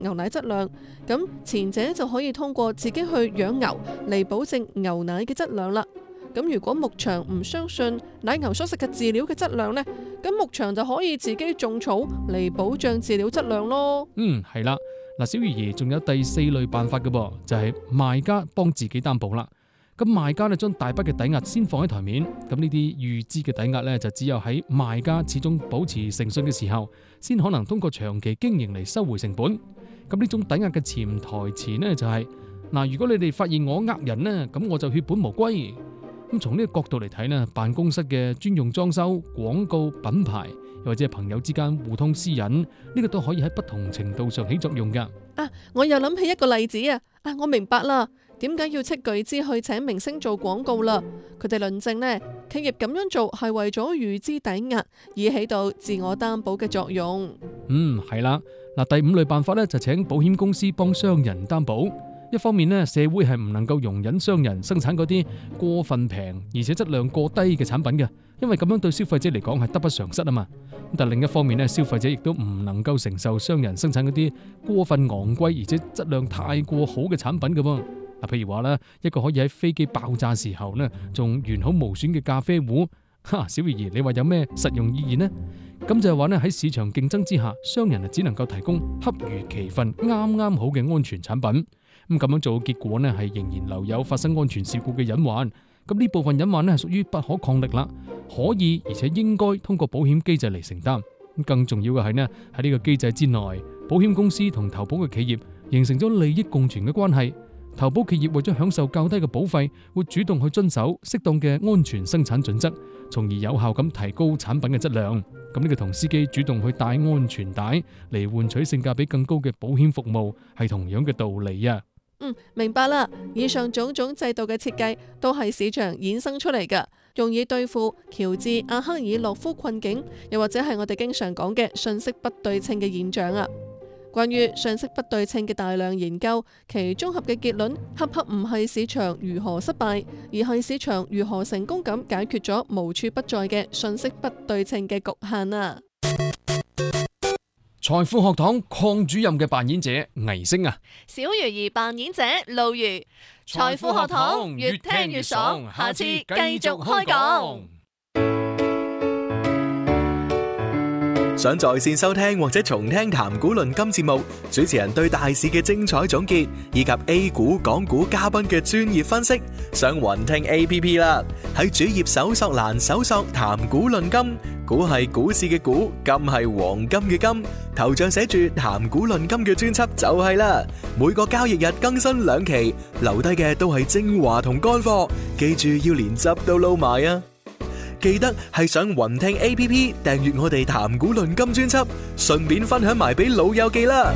牛奶質量，咁前者就可以通過自己去養牛嚟保證牛奶嘅質量啦。咁如果牧場唔相信奶牛所食嘅飼料嘅質量呢，咁牧場就可以自己種草嚟保障飼料質量咯。 係啦。嗱，小魚兒仲有第4類辦法嘅噃，就係賣家幫自己擔保啦。咁賣家咧將大筆嘅抵押先放喺台面，咁呢啲預支嘅抵押咧就只有喺賣家始終保持誠信嘅時候，先可能通過長期經營嚟收回成本。咁呢種抵押嘅潛台詞呢，就係嗱，如果你哋發現我呃人呢，咁我就血本無歸。咁從呢個角度嚟睇呢，辦公室嘅專用裝修、廣告、品牌，又或者係朋友之間互通私隱，呢個都可以喺不同程度上起作用噶。 我又諗起一個例子啊！我明白啦，點解要斥巨資去請明星做廣告啦？佢哋論證呢，企業咁樣做係為咗預支抵押，以起到自我擔保嘅作用。 係啦。嗱，第5類辦法呢，就請保險公司幫商人擔保。一方面呢，社會係唔能夠容忍商人生產嗰啲過分平而且質量過低嘅產品嘅，因為咁樣對消費者嚟講係得不償失啊嘛。但另一方面呢，消費者亦都唔能夠承受商人生產嗰啲過分昂貴而且質量太過好嘅產品嘅噃。譬如話咧，一個可以喺飛機爆炸時候呢仲完好無損嘅咖啡壺，小魚兒，你話有咩實用意義呢？咁就係話呢，喺市場競爭之下，商人只能夠提供恰如其分、啱啱好嘅安全產品。咁樣做嘅結果呢，係仍然留有發生安全事故嘅隱患。咁呢部分隱患呢，係屬於不可抗力啦，可以而且應該通過保險機制嚟承擔。更重要嘅係呢，喺呢個機制之內，保險公司同投保嘅企業形成咗利益共存嘅關係。投保企業為咗享受較低嘅保費，會主動去遵守適當嘅安全生產準則，從而有效咁提高產品嘅質量。咁呢個同司機主動去帶安全帶嚟換取性價比更高嘅保險服務，係同樣嘅道理啊。 明白啦。以上種種制度嘅設計都係市場衍生出嚟㗎，用以對付喬治阿克爾洛夫困境，又或者係我哋經常講嘅信息不對稱嘅現象啊。關於信息不對稱嘅大量研究，其綜合嘅結論恰恰唔係市場如何失敗，而係市場如何成功咁解決咗無處不在嘅信息不對稱嘅局限啊。 財富學堂鄺主任嘅扮演者倪星啊， 小魚兒扮演者露如。財富學堂越聽越爽，下次繼續開講。 想在線收聽或者重聽談股論金節目，主持人對大市嘅精彩總結，以及 A 股、港股嘉賓嘅專業分析，上雲聽 APP 啦。喺主頁搜索欄搜索談股論金，股係股市嘅股，金係黃金嘅金，頭像寫住談股論金嘅專輯就係啦。每個交易日更新2期，留低嘅都係精華同乾貨，記住要連汁都撈埋啊！記得係上雲聽 APP 訂閱我哋談股論金專輯，順便分享埋俾老友記啦。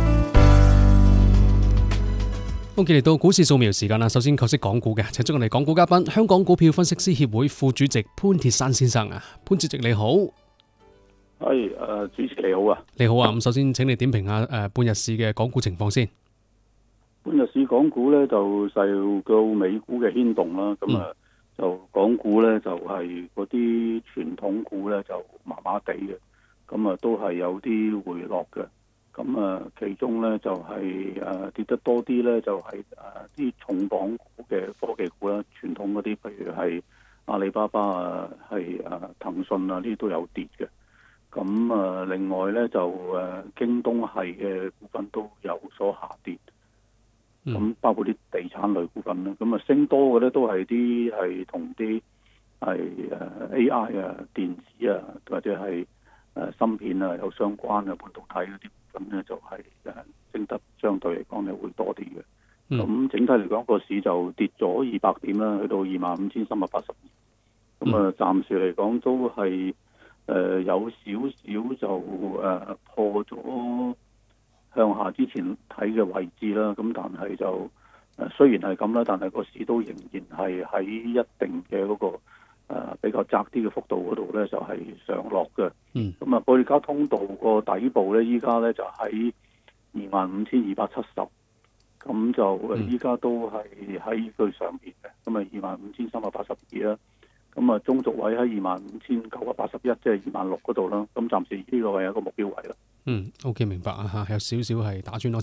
OK，嚟到股市掃描時間啦。首先構識港股嘅，請出我哋港股嘉賓，香港股票分析師協會副主席潘鐵珊先生啊。潘主席你好。 係主持你好啊。 你好啊。咁首先請你點評下半日市嘅港股情況先。 半日市港股咧就受到美股嘅牽動啦，咁就港股咧就係嗰啲傳統股咧就麻麻地嘅，咁都係有啲回落嘅。咁其中咧就係跌得多啲咧，就係啲重磅股嘅科技股啦，傳統嗰啲，譬如係阿里巴巴啊，係騰訊啊，呢啲都有跌嘅。咁另外咧就京東系嘅股份都有所下跌。咁包括啲地產類股份啦，咁升多嘅咧都係啲係同啲係AI 啊、電子啊或者係芯片啊有相關嘅半導體嗰啲股份咧，就係升得相對嚟講咧會多啲嘅。咁整體嚟講個市就跌咗200點啦，去到25,382。咁暫時嚟講都係有少少就破咗向下之前睇嘅位置啦，咁但係就雖然係咁啦，但係個市都仍然係喺一定嘅嗰個比較窄啲嘅幅度嗰度咧，就係上落嘅。咁保利加通道個底部咧，依家咧就喺25,270，咁就依家都係喺佢上邊嘅，咁25,382啦。咁中軸位喺25,981，即係26,000嗰度啦。咁暫時呢個係一個目標位啦。 OK， 明白啊，有少少係打穿咗